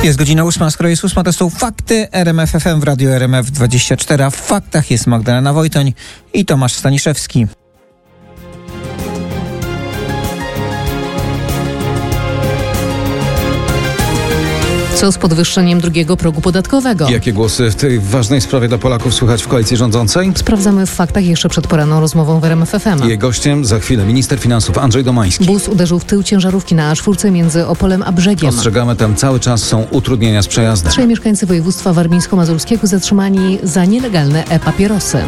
Jest godzina 8, skoro jest 8, to są fakty RMF FM w Radiu RMF24. A w faktach jest Magdalena Wojtoń i Tomasz Staniszewski. Co z podwyższeniem drugiego progu podatkowego? Jakie głosy w tej ważnej sprawie dla Polaków słychać w koalicji rządzącej? Sprawdzamy w faktach jeszcze przed poranną rozmową w RMF FM. Jej gościem za chwilę minister finansów Andrzej Domański. Bus uderzył w tył ciężarówki na A4 między Opolem a Brzegiem. Ostrzegamy, tam cały czas są utrudnienia z przejazdem. 3 mieszkańcy województwa warmińsko-mazurskiego zatrzymani za nielegalne e-papierosy.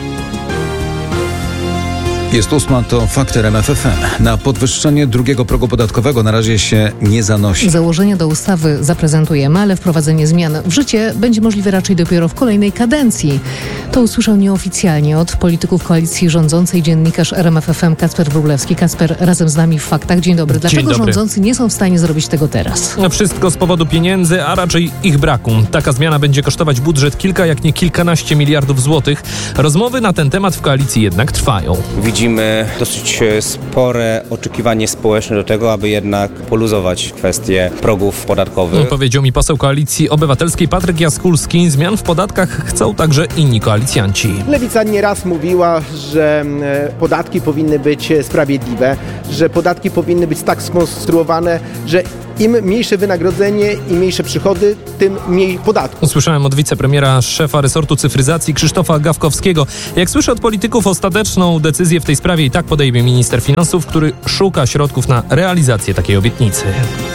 Jest 8, to fakty RMF FM. Na podwyższenie drugiego progu podatkowego na razie się nie zanosi. Założenia do ustawy zaprezentujemy, ale wprowadzenie zmian w życie będzie możliwe raczej dopiero w kolejnej kadencji. To usłyszał nieoficjalnie od polityków koalicji rządzącej dziennikarz RMF FM Kacper Wróblewski. Kacper, razem z nami w faktach. Dzień dobry. Dlaczego rządzący nie są w stanie zrobić tego teraz? Wszystko z powodu pieniędzy, a raczej ich braku. Taka zmiana będzie kosztować budżet kilka, jak nie kilkanaście miliardów złotych. Rozmowy na ten temat w koalicji jednak trwają. Widzimy dosyć spore oczekiwanie społeczne do tego, aby jednak poluzować kwestie progów podatkowych. Powiedział mi poseł Koalicji Obywatelskiej Patryk Jaskulski. Zmian w podatkach chcą także inni koalicjanci. Lewica nieraz mówiła, że podatki powinny być sprawiedliwe, że podatki powinny być tak skonstruowane, że im mniejsze wynagrodzenie i mniejsze przychody, tym mniej podatków. Usłyszałem od wicepremiera, szefa resortu cyfryzacji Krzysztofa Gawkowskiego. Jak słyszę od polityków, ostateczną decyzję w tej sprawie i tak podejmie minister finansów, który szuka środków na realizację takiej obietnicy.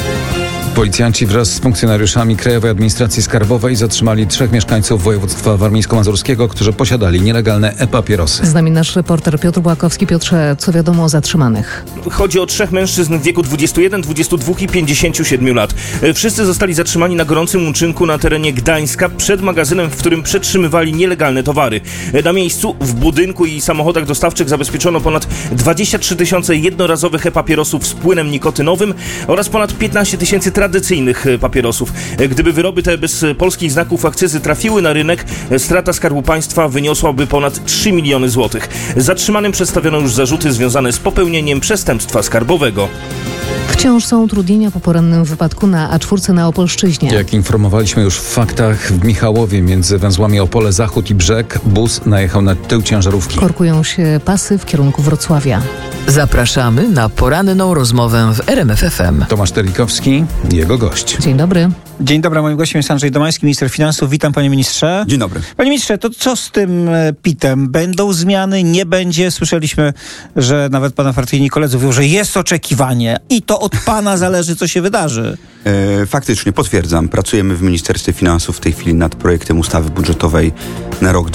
Policjanci wraz z funkcjonariuszami Krajowej Administracji Skarbowej zatrzymali 3 mieszkańców województwa warmińsko-mazurskiego, którzy posiadali nielegalne e-papierosy. Z nami nasz reporter Piotr Błakowski. Piotrze, co wiadomo o zatrzymanych? Chodzi o 3 mężczyzn w wieku 21, 22 i 57 lat. Wszyscy zostali zatrzymani na gorącym uczynku na terenie Gdańska przed magazynem, w którym przetrzymywali nielegalne towary. Na miejscu, w budynku i samochodach dostawczych zabezpieczono ponad 23 tysiące jednorazowych e-papierosów z płynem nikotynowym oraz ponad 15 tysięcy tradycyjnych papierosów. Gdyby wyroby te bez polskich znaków akcyzy trafiły na rynek, strata Skarbu Państwa wyniosłaby ponad 3 miliony złotych. Zatrzymanym przedstawiono już zarzuty związane z popełnieniem przestępstwa skarbowego. Wciąż są utrudnienia po porannym wypadku na A4 na Opolszczyźnie. Jak informowaliśmy już w faktach, w Michałowie między węzłami Opole Zachód i Brzeg bus najechał na tył ciężarówki. Korkują się pasy w kierunku Wrocławia. Zapraszamy na poranną rozmowę w RMF FM. Tomasz Telikowski, jego gość. Dzień dobry. Dzień dobry, moim gościem jest Andrzej Domański, minister finansów. Witam, panie ministrze. Dzień dobry. Panie ministrze, to co z tym PIT-em? Będą zmiany? Nie będzie? Słyszeliśmy, że nawet pana partyjni koledzy mówią, że jest oczekiwanie i to od pana zależy, co się wydarzy. Faktycznie, potwierdzam. Pracujemy w Ministerstwie Finansów w tej chwili nad projektem ustawy budżetowej na rok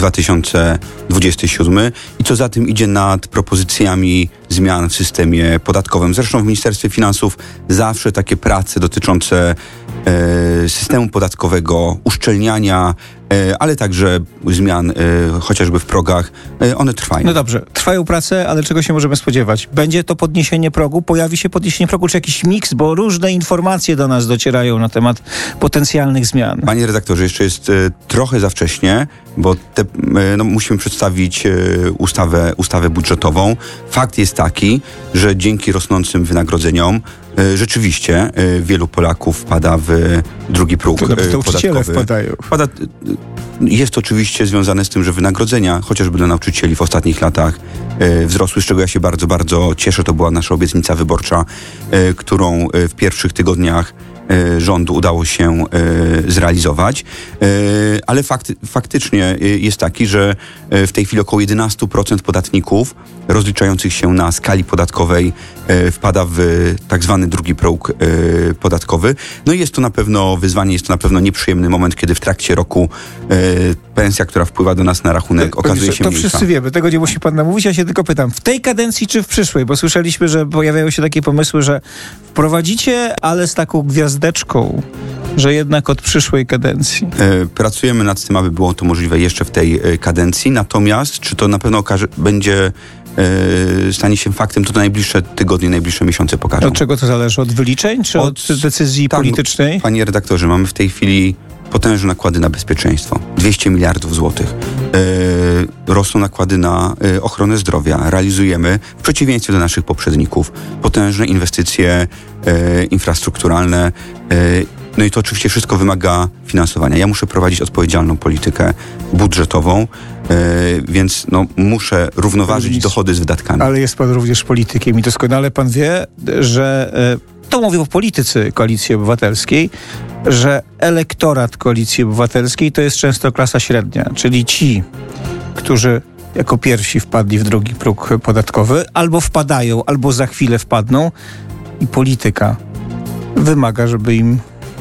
2027 i co za tym idzie nad propozycjami zmian w systemie podatkowym. Zresztą w Ministerstwie Finansów zawsze takie prace dotyczące systemu podatkowego, uszczelniania, ale także zmian chociażby w progach, one trwają. No dobrze, trwają prace, ale czego się możemy spodziewać? Będzie to podniesienie progu? Pojawi się podniesienie progu, czy jakiś miks? Bo różne informacje do nas docierają na temat potencjalnych zmian. Panie redaktorze, jeszcze jest trochę za wcześnie, bo musimy przedstawić ustawę budżetową. Fakt jest taki, że dzięki rosnącym wynagrodzeniom rzeczywiście wielu Polaków wpada w drugi próg nauczyciele podatkowy. Jest oczywiście związane z tym, że wynagrodzenia, chociażby dla nauczycieli w ostatnich latach wzrosły, z czego ja się bardzo, bardzo cieszę. To była nasza obietnica wyborcza, którą w pierwszych tygodniach rządu udało się zrealizować, ale faktycznie jest taki, że w tej chwili około 11% podatników rozliczających się na skali podatkowej wpada w tak zwany drugi próg podatkowy. No i jest to na pewno wyzwanie, jest to na pewno nieprzyjemny moment, kiedy w trakcie roku pensja, która wpływa do nas na rachunek, okazuje się to mniejsza. Wszyscy wiemy, tego nie musi pan namówić, ja się tylko pytam, w tej kadencji czy w przyszłej? Bo słyszeliśmy, że pojawiają się takie pomysły, że wprowadzicie, ale z taką gwiazdeczką, że jednak od przyszłej kadencji. Pracujemy nad tym, aby było to możliwe jeszcze w tej kadencji, natomiast czy to na pewno stanie się faktem, to najbliższe tygodnie, najbliższe miesiące pokażą. Od czego to zależy? Od wyliczeń czy od decyzji politycznej? Panie redaktorze, mamy w tej chwili potężne nakłady na bezpieczeństwo. 200 miliardów złotych. Rosną nakłady na ochronę zdrowia. Realizujemy, w przeciwieństwie do naszych poprzedników, potężne inwestycje infrastrukturalne No i to oczywiście wszystko wymaga finansowania. Ja muszę prowadzić odpowiedzialną politykę budżetową, więc muszę równoważyć dochody z wydatkami. Ale jest pan również politykiem i doskonale pan wie, że to mówią politycy Koalicji Obywatelskiej, że elektorat Koalicji Obywatelskiej to jest często klasa średnia, czyli ci, którzy jako pierwsi wpadli w drugi próg podatkowy, albo wpadają, albo za chwilę wpadną i polityka wymaga, żeby im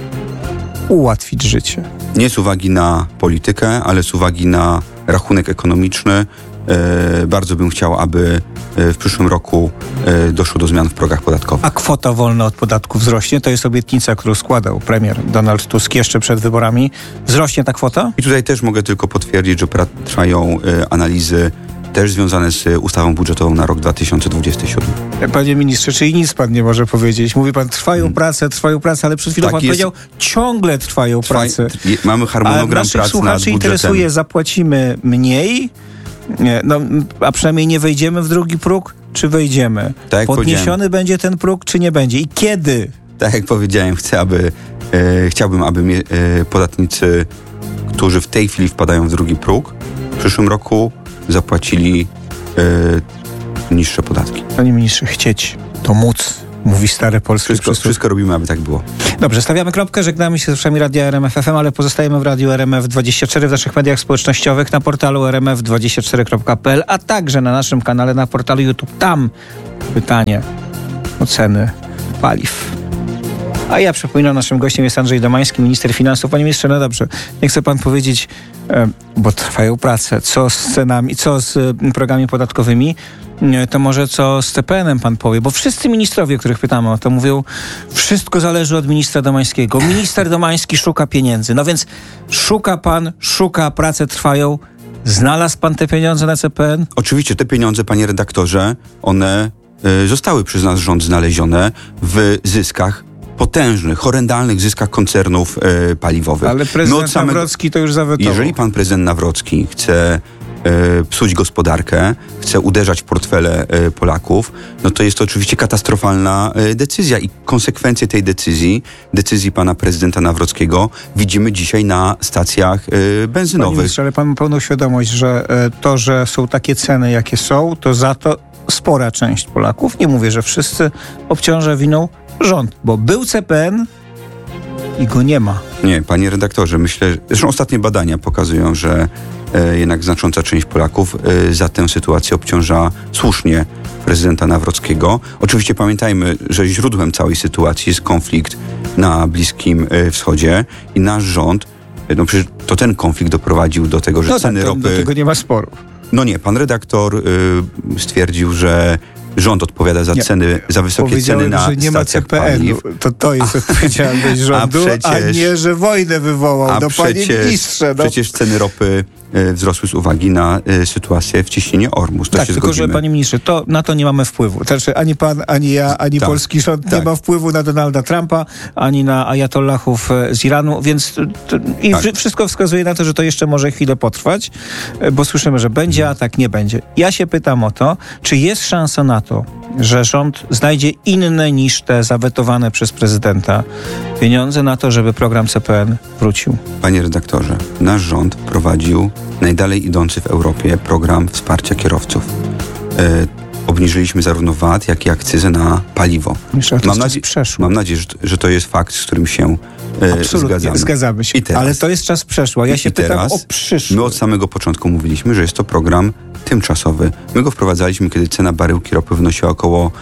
ułatwić życie. Nie z uwagi na politykę, ale z uwagi na rachunek ekonomiczny. Bardzo bym chciał, aby w przyszłym roku doszło do zmian w progach podatkowych. A kwota wolna od podatku wzrośnie? To jest obietnica, którą składał premier Donald Tusk jeszcze przed wyborami. Wzrośnie ta kwota? I tutaj też mogę tylko potwierdzić, że trwają analizy też związane z ustawą budżetową na rok 2027. Panie ministrze, czyli nic pan nie może powiedzieć. Mówi pan, trwają prace, ale przed chwilą pan powiedział, ciągle trwają prace. Mamy harmonogram prac nad budżetem. Słuchaczy interesuje, zapłacimy mniej, a przynajmniej nie wejdziemy w drugi próg, czy wejdziemy? Tak, podniesiony będzie ten próg, czy nie będzie? I kiedy? Tak jak powiedziałem, chciałbym, aby podatnicy, którzy w tej chwili wpadają w drugi próg, w przyszłym roku zapłacili niższe podatki. Panie ministrze, chcieć to móc, mówi stare polskie przysłowie. Wszystko robimy, aby tak było. Dobrze, stawiamy kropkę, żegnamy się z słuchaczami Radia RMF FM, ale pozostajemy w Radiu RMF24, w naszych mediach społecznościowych, na portalu rmf24.pl, a także na naszym kanale na portalu YouTube. Tam pytanie o ceny paliw. A ja przypominam, naszym gościem jest Andrzej Domański, minister finansów. Panie ministrze, no dobrze, nie chce pan powiedzieć, bo trwają prace, co z cenami, co z progami podatkowymi, to może co z CPN-em pan powie, bo wszyscy ministrowie, których pytamy o to, mówią, wszystko zależy od ministra Domańskiego. Minister Domański szuka pieniędzy. No więc szuka, prace trwają. Znalazł pan te pieniądze na CPN? Oczywiście te pieniądze, panie redaktorze, one zostały przez nasz rząd znalezione w zyskach potężnych, horrendalnych zyskach koncernów paliwowych. Ale prezydent Nawrocki to już zawetował. Jeżeli pan prezydent Nawrocki chce psuć gospodarkę, chce uderzać w portfele Polaków, no to jest to oczywiście katastrofalna decyzja i konsekwencje tej decyzji pana prezydenta Nawrockiego widzimy dzisiaj na stacjach benzynowych. Panie ministrze, ale pan ma pełną świadomość, że to, że są takie ceny, jakie są, to za to spora część Polaków, nie mówię, że wszyscy, obciąża winą rząd, bo był CPN i go nie ma. Nie, panie redaktorze, myślę, zresztą ostatnie badania pokazują, że jednak znacząca część Polaków za tę sytuację obciąża słusznie prezydenta Nawrockiego. Oczywiście pamiętajmy, że źródłem całej sytuacji jest konflikt na Bliskim Wschodzie i nasz rząd, no przecież to ten konflikt doprowadził do tego, że ceny ropy... Do tego nie ma sporu. No nie, pan redaktor stwierdził, że rząd odpowiada za ceny, za wysokie ceny na że nie ma CPN-u. To jest odpowiedzialność rządu, a nie, że wojnę wywołał. Panie ministrze. Przecież ceny ropy wzrosły z uwagi na sytuację w cieśninie Ormus. Tak, tylko że panie ministrze, na to nie mamy wpływu. Znaczy ani pan, ani ja, ani polski rząd nie ma wpływu na Donalda Trumpa, ani na ajatollahów z Iranu, więc wszystko wskazuje na to, że to jeszcze może chwilę potrwać, bo słyszymy, że będzie, a tak nie będzie. Ja się pytam o to, czy jest szansa na to, że rząd znajdzie inne niż te zawetowane przez prezydenta pieniądze na to, żeby program CPN wrócił? Panie redaktorze, nasz rząd prowadził najdalej idący w Europie program wsparcia kierowców. Obniżyliśmy zarówno VAT, jak i akcyzę na paliwo. Mam nadzieję, że to jest fakt, z którym się zgadzamy. Zgadzamy się, ale to jest czas przeszły. Ja się pytam o przyszły. My od samego początku mówiliśmy, że jest to program tymczasowy. My go wprowadzaliśmy, kiedy cena baryłki ropy wynosiła około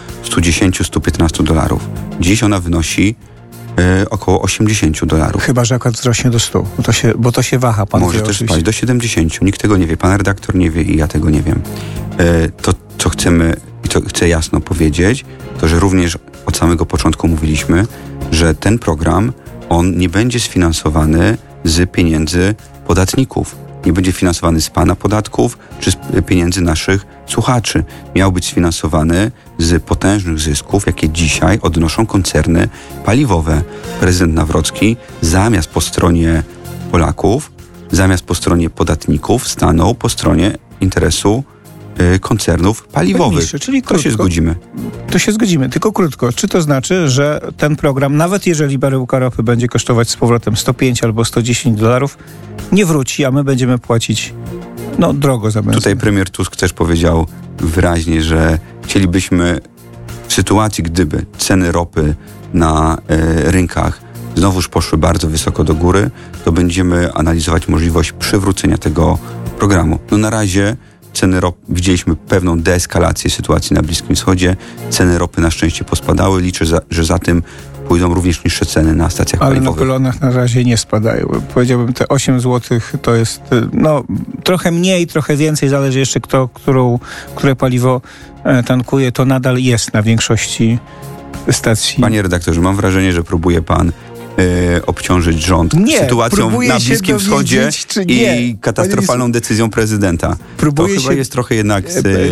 $110–115. Dziś ona wynosi około $80. Chyba że akurat wzrośnie do 100, bo to się waha. Pan może też spaść do 70. Nikt tego nie wie. Pan redaktor nie wie i ja tego nie wiem. To, co chcemy, i to chcę jasno powiedzieć, to, że również od samego początku mówiliśmy, że ten program, on nie będzie sfinansowany z pieniędzy podatników. Nie będzie finansowany z pana podatków, czy z pieniędzy naszych słuchaczy. Miał być sfinansowany z potężnych zysków, jakie dzisiaj odnoszą koncerny paliwowe. Prezydent Nawrocki zamiast po stronie Polaków, zamiast po stronie podatników stanął po stronie interesu koncernów paliwowych. Czyli to się zgodzimy. To się zgodzimy, tylko krótko. Czy to znaczy, że ten program, nawet jeżeli baryłka ropy będzie kosztować z powrotem 105 albo $110, nie wróci, a my będziemy płacić drogo za benzynę? Tutaj premier Tusk też powiedział wyraźnie, że chcielibyśmy w sytuacji, gdyby ceny ropy na rynkach znowuż poszły bardzo wysoko do góry, to będziemy analizować możliwość przywrócenia tego programu. Na razie ceny ropy, widzieliśmy pewną deeskalację sytuacji na Bliskim Wschodzie. Ceny ropy na szczęście pospadały. Liczę, że za tym pójdą również niższe ceny na stacjach paliwowych. Ale na kolonach na razie nie spadają. Powiedziałbym, te 8 zł to jest trochę mniej, trochę więcej, zależy jeszcze które paliwo tankuje, to nadal jest na większości stacji. Panie redaktorze, mam wrażenie, że próbuje pan obciążyć rząd sytuacją na Bliskim Wschodzie i katastrofalną decyzją prezydenta. To chyba jest trochę jednak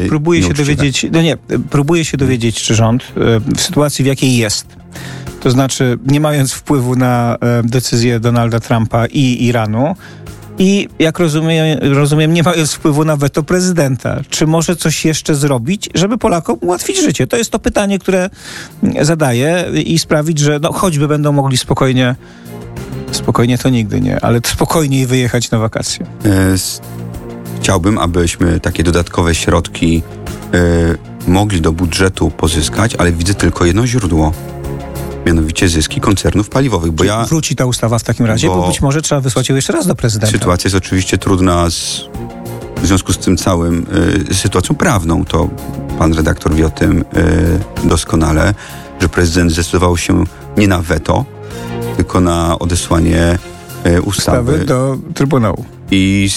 próbuję się dowiedzieć, czy rząd w sytuacji, w jakiej jest, to znaczy nie mając wpływu na decyzję Donalda Trumpa i Iranu i jak rozumiem, nie mając wpływu na weto prezydenta, czy może coś jeszcze zrobić, żeby Polakom ułatwić życie? To jest to pytanie, które zadaję i sprawić, że choćby będą mogli spokojnie to nigdy nie, ale spokojniej wyjechać na wakacje. Chciałbym, abyśmy takie dodatkowe środki mogli do budżetu pozyskać, ale widzę tylko jedno źródło. Mianowicie zyski koncernów paliwowych. Wróci ta ustawa w takim razie, bo być może trzeba wysłać ją jeszcze raz do prezydenta. Sytuacja jest oczywiście trudna w związku z tym całym sytuacją prawną. To pan redaktor wie o tym doskonale, że prezydent zdecydował się nie na weto, tylko na odesłanie ustawy do Trybunału. I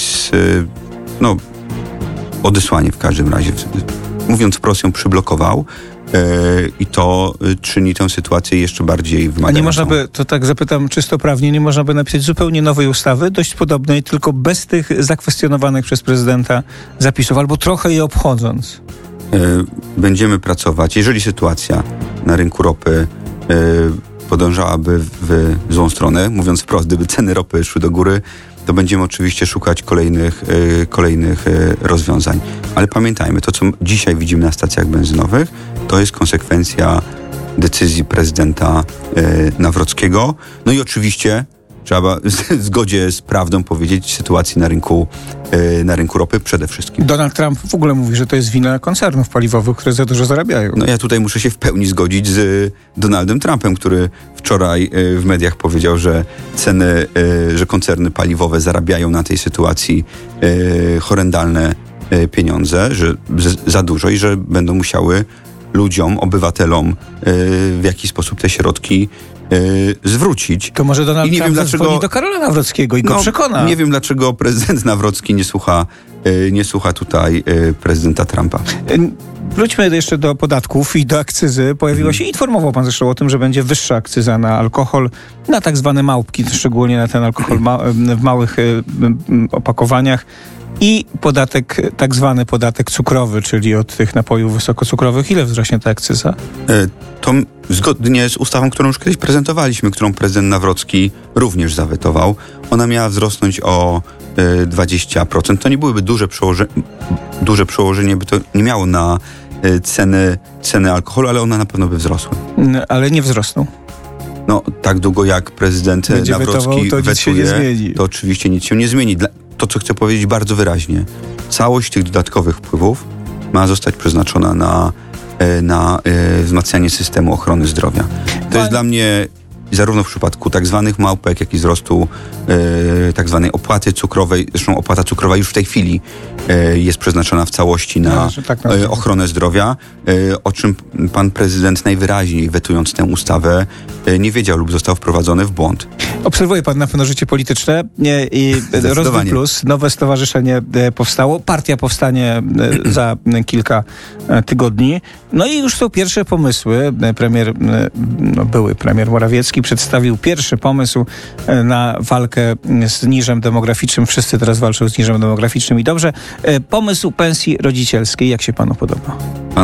odesłanie w każdym razie. Mówiąc wprost, ją przyblokował. I to czyni tę sytuację jeszcze bardziej wymagającą. A nie można by, to tak zapytam czysto prawnie, nie można by napisać zupełnie nowej ustawy, dość podobnej, tylko bez tych zakwestionowanych przez prezydenta zapisów, albo trochę je obchodząc? Będziemy pracować. Jeżeli sytuacja na rynku ropy podążałaby w złą stronę, mówiąc wprost, gdyby ceny ropy szły do góry, to będziemy oczywiście szukać kolejnych rozwiązań. Ale pamiętajmy, to co dzisiaj widzimy na stacjach benzynowych, to jest konsekwencja decyzji prezydenta Nawrockiego. No i oczywiście trzeba w zgodzie z prawdą powiedzieć sytuacji na rynku ropy przede wszystkim. Donald Trump w ogóle mówi, że to jest wina koncernów paliwowych, które za dużo zarabiają. Ja tutaj muszę się w pełni zgodzić z Donaldem Trumpem, który wczoraj w mediach powiedział, że że koncerny paliwowe zarabiają na tej sytuacji horrendalne pieniądze, że za dużo i że będą musiały ludziom, obywatelom w jakiś sposób te środki zwrócić. To może Donald Trump zadzwoni do Karola Nawrockiego i go przekona. Nie wiem, dlaczego prezydent Nawrocki nie słucha tutaj prezydenta Trumpa. Wróćmy jeszcze do podatków i do akcyzy. Pojawiła się, informował pan zresztą o tym, że będzie wyższa akcyza na alkohol, na tak zwane małpki, szczególnie na ten alkohol w małych opakowaniach. I tak zwany podatek cukrowy, czyli od tych napojów wysokocukrowych. Ile wzrośnie ta akcyza? To zgodnie z ustawą, którą już kiedyś prezentowaliśmy, którą prezydent Nawrocki również zawetował, ona miała wzrosnąć o 20%. To nie byłyby duże przełożenie, by to nie miało na ceny alkoholu, ale one na pewno by wzrosły. Ale nie wzrosną. Tak długo jak prezydent Nawrocki wetuje, to oczywiście nic się nie zmieni. To, co chcę powiedzieć bardzo wyraźnie, całość tych dodatkowych wpływów ma zostać przeznaczona na wzmacnianie systemu ochrony zdrowia. To jest dla mnie zarówno w przypadku tak zwanych małpek, jak i wzrostu tak zwanej opłaty cukrowej. Zresztą opłata cukrowa już w tej chwili jest przeznaczona w całości na ochronę zdrowia, o czym pan prezydent najwyraźniej, wetując tę ustawę, nie wiedział lub został wprowadzony w błąd. Obserwuje pan na pewno życie polityczne i Rozwój Plus, nowe stowarzyszenie powstało, partia powstanie za kilka tygodni. No i już są pierwsze pomysły. Były premier Morawiecki przedstawił pierwszy pomysł na walkę z niżem demograficznym. Wszyscy teraz walczą z niżem demograficznym i dobrze. Pomysł pensji rodzicielskiej, jak się panu podoba?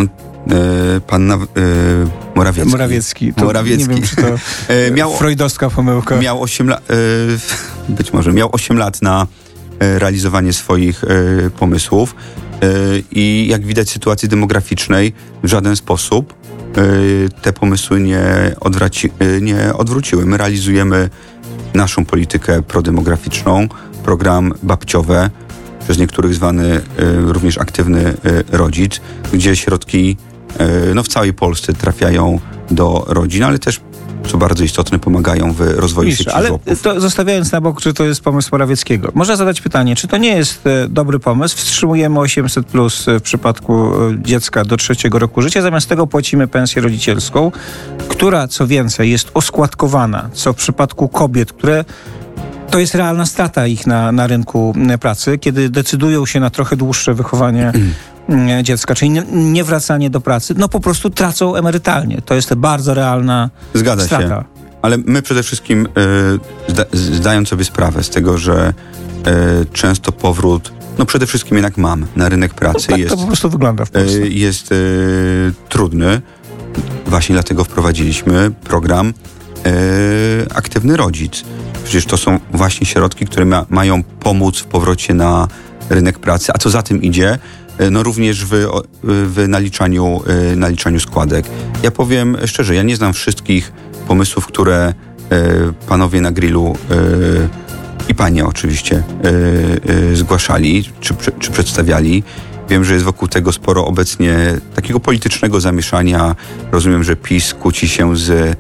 Pan Morawiecki. Nie wiem, czy to freudowska pomyłka. Miał 8 lat, być może miał 8 lat na realizowanie swoich pomysłów I jak widać, sytuacji demograficznej w żaden sposób te pomysły nie odwróciły. My realizujemy naszą politykę prodemograficzną, program babciowe, przez niektórych zwany również aktywny rodzic, gdzie środki w całej Polsce trafiają do rodzin, ale też, co bardzo istotne, pomagają w rozwoju sieci żłobków. To zostawiając na bok, czy to jest pomysł Morawieckiego, można zadać pytanie, czy to nie jest dobry pomysł? Wstrzymujemy 800+ w przypadku dziecka do 3 roku życia, zamiast tego płacimy pensję rodzicielską, która, co więcej, jest oskładkowana, co w przypadku kobiet, które to jest realna strata ich na rynku pracy, kiedy decydują się na trochę dłuższe wychowanie dziecka, czyli niewracanie do pracy, po prostu tracą emerytalnie. To jest bardzo realna strata. Zgadza się. Ale my przede wszystkim, zdając sobie sprawę z tego, że często powrót, przede wszystkim jednak mam na rynek pracy jest... to po prostu wygląda w Polsce. Jest trudny. Właśnie dlatego wprowadziliśmy program Aktywny Rodzic. Przecież to są właśnie środki, które mają pomóc w powrocie na rynek pracy, a co za tym idzie, również w naliczaniu składek. Ja powiem szczerze, ja nie znam wszystkich pomysłów, które panowie na grillu i panie oczywiście zgłaszali czy przedstawiali. Wiem, że jest wokół tego sporo obecnie takiego politycznego zamieszania. Rozumiem, że PiS kłóci się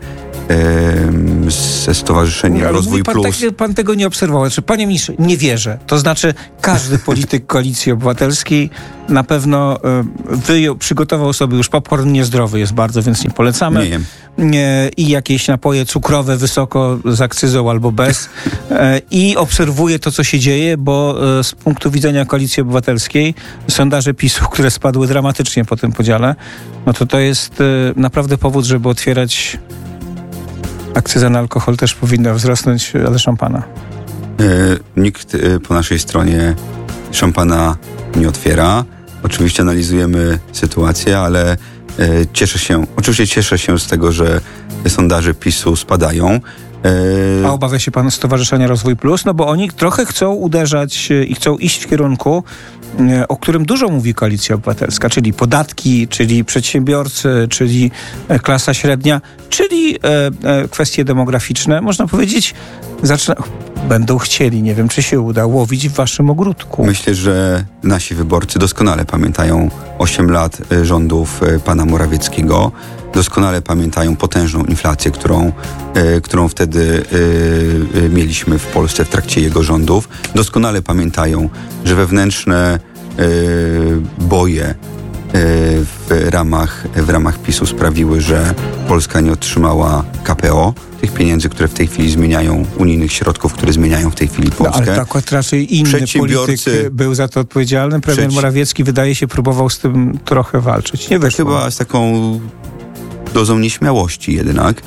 ze Stowarzyszeniem Rozwój Plus. Pan tego nie obserwował. Panie ministrze, nie wierzę. To znaczy każdy polityk Koalicji Obywatelskiej na pewno przygotował sobie już popcorn niezdrowy, jest bardzo, więc nie polecamy. Nie jem. I jakieś napoje cukrowe wysoko z akcyzą albo bez. I obserwuje to, co się dzieje, bo z punktu widzenia Koalicji Obywatelskiej sondaże PiS-u, które spadły dramatycznie po tym podziale, to jest naprawdę powód, żeby otwierać akcyza na alkohol też powinna wzrosnąć, ale szampana. Nikt po naszej stronie szampana nie otwiera. Oczywiście analizujemy sytuację, ale cieszę się z tego, że sondaże PiS-u spadają. A obawia się pan Stowarzyszenia Rozwój Plus? Bo oni trochę chcą uderzać i chcą iść w kierunku, o którym dużo mówi Koalicja Obywatelska, czyli podatki, czyli przedsiębiorcy, czyli klasa średnia, czyli kwestie demograficzne. Można powiedzieć, będą chcieli, nie wiem, czy się uda, łowić w waszym ogródku. Myślę, że nasi wyborcy doskonale pamiętają 8 lat rządów pana Morawieckiego. Doskonale pamiętają potężną inflację, którą wtedy mieliśmy w Polsce w trakcie jego rządów. Doskonale pamiętają, że wewnętrzne boje w ramach PiS-u sprawiły, że Polska nie otrzymała KPO, tych pieniędzy, które w tej chwili zmieniają, unijnych środków, które zmieniają w tej chwili Polskę. Ale tak raczej inny polityk był za to odpowiedzialny. Premier Morawiecki, wydaje się, próbował z tym trochę walczyć. Nie wyszło. Chyba z taką dozą nieśmiałości jednak.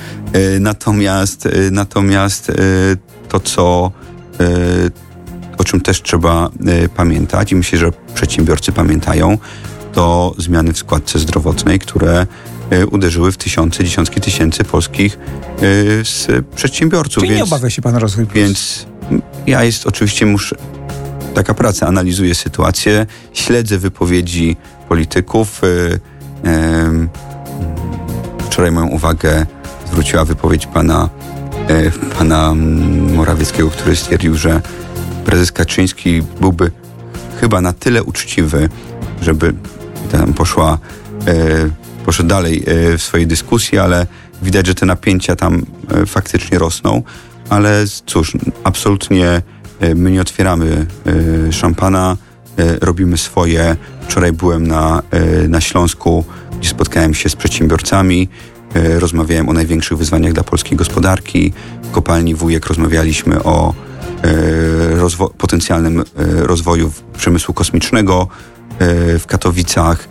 Natomiast to, o czym też trzeba pamiętać i myślę, że przedsiębiorcy pamiętają, to zmiany w składce zdrowotnej, które uderzyły w dziesiątki tysięcy polskich przedsiębiorców. Czyli nie obawia się pan Rozwój Plus? Więc ja taka praca, analizuję sytuację, śledzę wypowiedzi polityków. Wczoraj moją uwagę zwróciła wypowiedź pana Morawieckiego, który stwierdził, że prezes Kaczyński byłby chyba na tyle uczciwy, żeby tam poszedł dalej w swojej dyskusji, ale widać, że te napięcia tam faktycznie rosną. Ale cóż, absolutnie my nie otwieramy szampana, robimy swoje. Wczoraj byłem na Śląsku, gdzie spotkałem się z przedsiębiorcami, rozmawiałem o największych wyzwaniach dla polskiej gospodarki. W kopalni Wujek rozmawialiśmy o potencjalnym rozwoju przemysłu kosmicznego w Katowicach.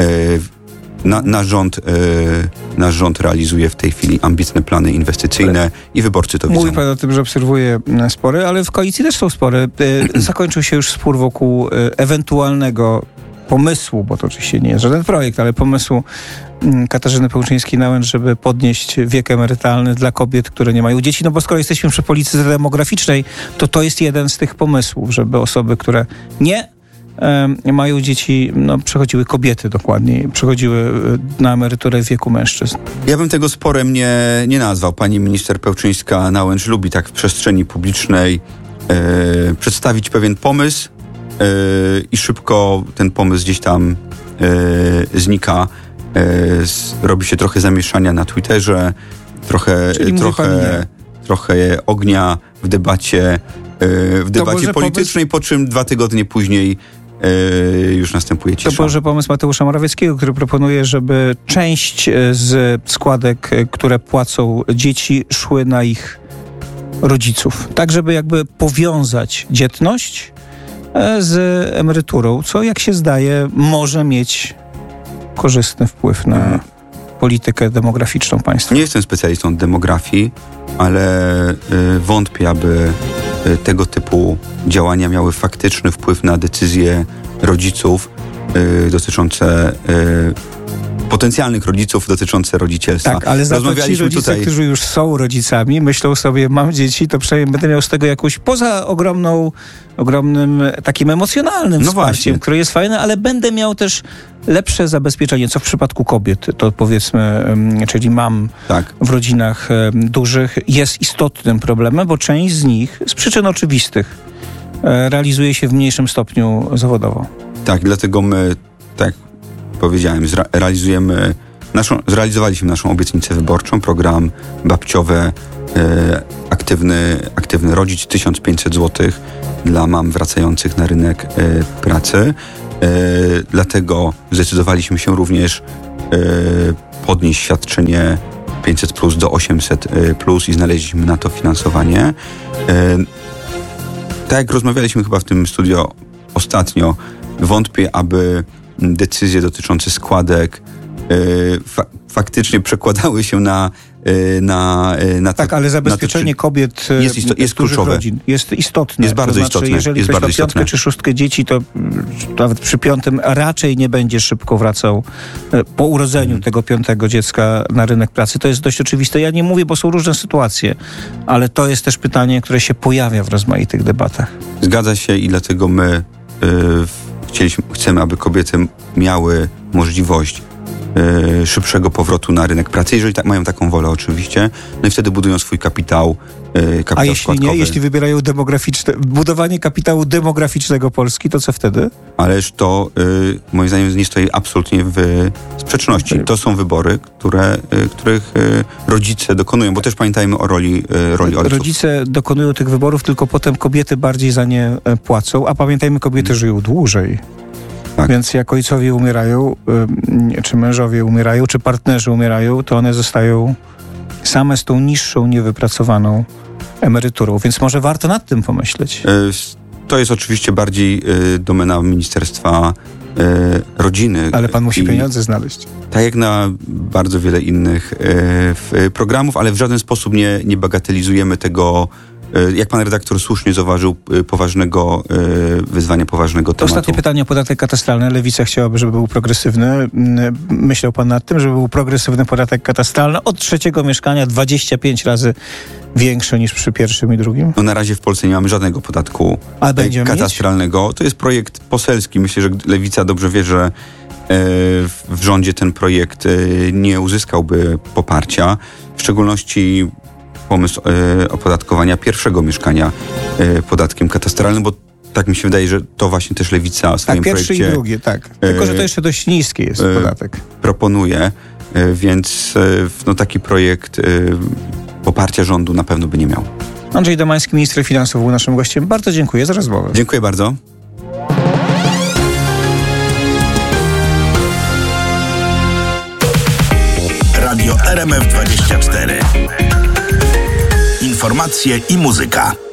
Nasz rząd realizuje w tej chwili ambitne plany inwestycyjne i wyborcy to widzą. Mówi pan o tym, że obserwuje spory, ale w koalicji też są spory. Zakończył się już spór wokół ewentualnego pomysłu, bo to oczywiście nie jest żaden projekt, ale pomysłu Katarzyny Pełczyńskiej-Nałęcz, żeby podnieść wiek emerytalny dla kobiet, które nie mają dzieci. Bo skoro jesteśmy przy polityce demograficznej, to jest jeden z tych pomysłów, żeby osoby, które nie mają dzieci, przechodziły kobiety dokładniej, przechodziły na emeryturę w wieku mężczyzn. Ja bym tego sporem nie nazwał. Pani minister Pełczyńska-Nałęcz lubi tak w przestrzeni publicznej przedstawić pewien pomysł i szybko ten pomysł gdzieś tam znika. Robi się trochę zamieszania na Twitterze, trochę ognia w debacie politycznej, po czym 2 tygodnie później już następuje cisza. To może pomysł Mateusza Morawieckiego, który proponuje, żeby część z składek, które płacą dzieci, szły na ich rodziców. Tak, żeby jakby powiązać dzietność z emeryturą, co jak się zdaje może mieć korzystny wpływ na politykę demograficzną państwa. Nie jestem specjalistą od demografii, ale wątpię, aby tego typu działania miały faktyczny wpływ na decyzje rodziców dotyczące potencjalnych rodziców dotyczące rodzicierstwa. Tak, ale za to ci rodzice, którzy już są rodzicami, myślą sobie, mam dzieci, to przynajmniej będę miał z tego jakąś, poza ogromnym takim emocjonalnym wsparciem, które jest fajne, ale będę miał też lepsze zabezpieczenie, co w przypadku kobiet, to powiedzmy, czyli mam w rodzinach dużych, jest istotnym problemem, bo część z nich, z przyczyn oczywistych, realizuje się w mniejszym stopniu zawodowo. Tak, dlatego my, tak powiedziałem, zrealizowaliśmy naszą obietnicę wyborczą, program babciowy, aktywny rodzic, 1500 zł dla mam wracających na rynek pracy. Dlatego zdecydowaliśmy się również podnieść świadczenie 500+ do 800+ i znaleźliśmy na to finansowanie. Tak jak rozmawialiśmy chyba w tym studio ostatnio, wątpię, aby decyzje dotyczące składek faktycznie przekładały się na tak, ale zabezpieczenie kobiet jest kluczowe. Rodzin jest istotne. Jest bardzo istotne. Jeżeli ktoś ma 5 czy 6 dzieci, to nawet przy 5 raczej nie będzie szybko wracał po urodzeniu tego 5 dziecka na rynek pracy. To jest dość oczywiste. Ja nie mówię, bo są różne sytuacje, ale to jest też pytanie, które się pojawia w rozmaitych debatach. Zgadza się i dlatego my chcemy, aby kobiety miały możliwość szybszego powrotu na rynek pracy, jeżeli mają taką wolę oczywiście, no i wtedy budują swój kapitał a jeśli składkowy. Nie, jeśli wybierają budowanie kapitału demograficznego Polski, to co wtedy? Ależ to moim zdaniem nie stoi absolutnie w sprzeczności. Okay. To są wybory, których rodzice dokonują, bo też pamiętajmy o roli ojców. Rodzice dokonują tych wyborów, tylko potem kobiety bardziej za nie płacą, a pamiętajmy, kobiety żyją dłużej. Tak. Więc jak ojcowie umierają, czy mężowie umierają, czy partnerzy umierają, to one zostają same z tą niższą, niewypracowaną emeryturą. Więc może warto nad tym pomyśleć. To jest oczywiście bardziej domena Ministerstwa Rodziny. Ale pan musi pieniądze znaleźć. Tak jak na bardzo wiele innych programów, ale w żaden sposób nie bagatelizujemy tego, jak pan redaktor słusznie zauważył, poważnego wyzwania, poważnego tematu. Ostatnie pytanie o podatek katastralny. Lewica chciałaby, żeby był progresywny. Myślał pan nad tym, żeby był progresywny podatek katastralny od 3. mieszkania 25 razy większy niż przy pierwszym i drugim? No na razie w Polsce nie mamy żadnego podatku katastralnego. To jest projekt poselski. Myślę, że Lewica dobrze wie, że w rządzie ten projekt nie uzyskałby poparcia. W szczególności pomysł opodatkowania pierwszego mieszkania podatkiem katastralnym, bo tak mi się wydaje, że to właśnie też Lewica w swoim projekcie... pierwszy i drugi, tak. Tylko, że to jeszcze dość niski jest podatek. Proponuje, więc taki projekt poparcia rządu na pewno by nie miał. Andrzej Domański, minister finansów, był naszym gościem. Bardzo dziękuję za rozmowę. Dziękuję bardzo. Radio RMF24. Informacje i muzyka.